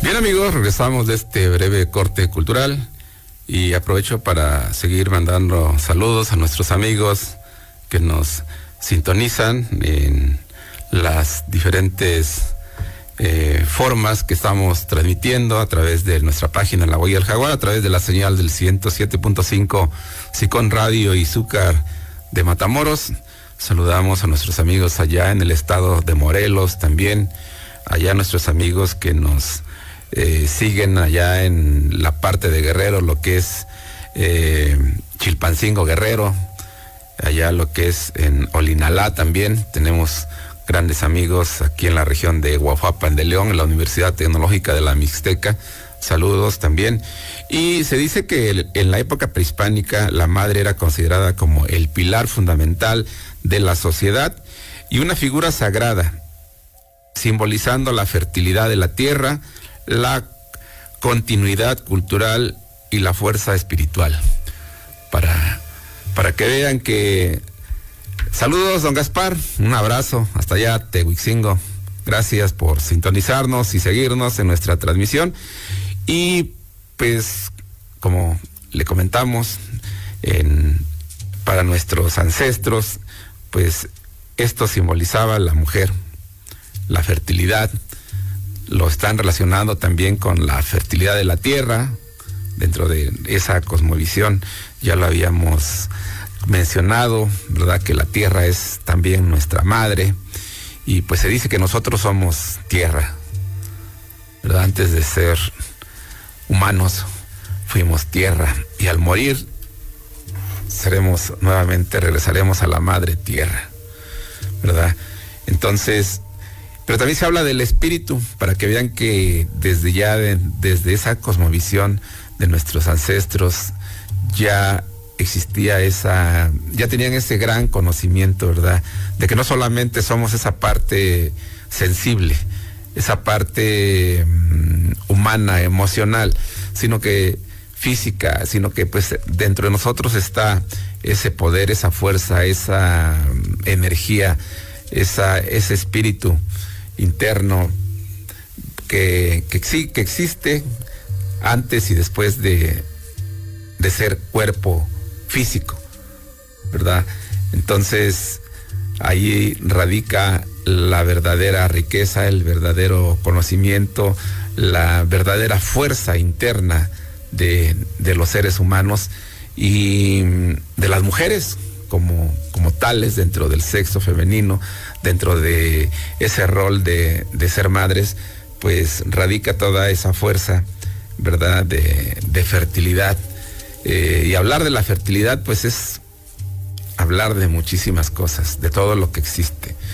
Bien, amigos, regresamos de este breve corte cultural y aprovecho para seguir mandando saludos a nuestros amigos que nos sintonizan en las diferentes formas que estamos transmitiendo a través de nuestra página La Huella del Jaguar, a través de la señal del 107.5 Sicón Radio y Zúcar de Matamoros. Saludamos a nuestros amigos allá en el estado de Morelos también, allá nuestros amigos que nos siguen allá en la parte de Guerrero, lo que es Chilpancingo Guerrero, allá lo que es en Olinalá también. Tenemos grandes amigos aquí en la región de Huajuapan de León, en la Universidad Tecnológica de la Mixteca. Saludos también. Y se dice que en la época prehispánica la madre era considerada como el pilar fundamental de la sociedad y una figura sagrada, simbolizando la fertilidad de la tierra, la continuidad cultural y la fuerza espiritual. Para que vean que... Saludos, don Gaspar, un abrazo hasta allá, Tehuixingo. Gracias por sintonizarnos y seguirnos en nuestra transmisión. Y pues, como le comentamos, para nuestros ancestros, pues esto simbolizaba la mujer, la fertilidad. Lo están relacionando también con la fertilidad de la tierra. Dentro de esa cosmovisión ya lo habíamos mencionado, ¿verdad? Que la tierra es también nuestra madre. Y pues se dice que nosotros somos tierra, ¿verdad? Antes de ser humanos fuimos tierra y al morir regresaremos a la madre tierra, ¿verdad? Entonces, pero también se habla del espíritu, para que vean que desde esa cosmovisión de nuestros ancestros ya existía ya tenían ese gran conocimiento, ¿verdad? De que no solamente somos esa parte sensible, esa parte humana, emocional, sino que física, sino que pues dentro de nosotros está ese poder, esa fuerza, esa energía, ese espíritu interno que existe antes y después de ser cuerpo físico, ¿verdad? Entonces ahí radica la verdadera riqueza, el verdadero conocimiento, la verdadera fuerza interna de los seres humanos y de las mujeres como tales dentro del sexo femenino, dentro de ese rol de ser madres, pues radica toda esa fuerza, ¿verdad? De fertilidad. Y hablar de la fertilidad, pues es hablar de muchísimas cosas, de todo lo que existe.